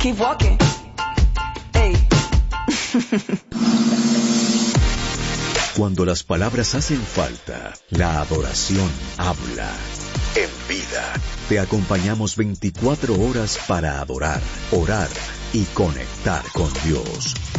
Keep walking. Hey. Cuando las palabras hacen falta, la adoración habla. En vida, te acompañamos 24 horas para adorar, orar y conectar con Dios.